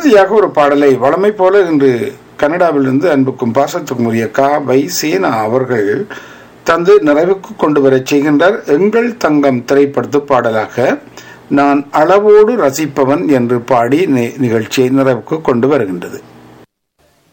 இறுதியாக ஒரு பாடலை வளமை போல இன்று கனடாவிலிருந்து அன்புக்கும் பாசத்துக்கும் உரிய வை சேனா அவர்கள் தந்து நிறைவுக்கு கொண்டு வர செய்கின்றார். எங்கள் தங்கம் திரைப்படத்து பாடலாக நான் அளவோடு ரசிப்பவன் என்று பாடி நிகழ்ச்சியை நிறைவுக்கு கொண்டு வருகின்றது.